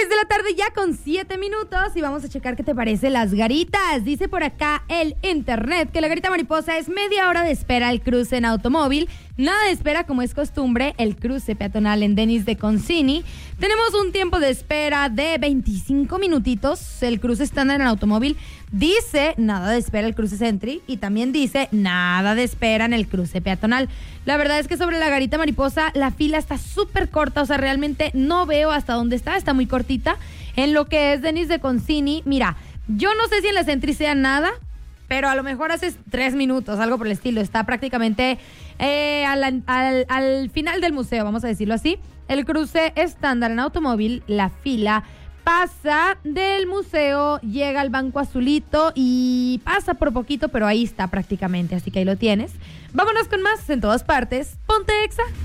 6 de la tarde ya con 7 minutos y vamos a checar qué te parece las garitas. Dice por acá el internet que la garita mariposa es media hora de espera al cruce en automóvil, nada de espera como es costumbre el cruce peatonal en Denis de Concini. Tenemos un tiempo de espera de 25 minutitos, el cruce estándar en automóvil dice nada de espera el cruce Sentry y también dice nada de espera en el cruce peatonal. La verdad es que sobre la garita mariposa la fila está súper corta, o sea, realmente no veo hasta dónde está muy cortita. En lo que es Denis de Concini, mira, yo no sé si en la Sentry sea nada, pero a lo mejor haces 3 minutos, algo por el estilo. Está prácticamente al final del museo, vamos a decirlo así. El cruce estándar en automóvil, la fila pasa del museo, llega al Banco Azulito y pasa por poquito, pero ahí está prácticamente, así que ahí lo tienes. Vámonos con más en todas partes. Ponte Exa.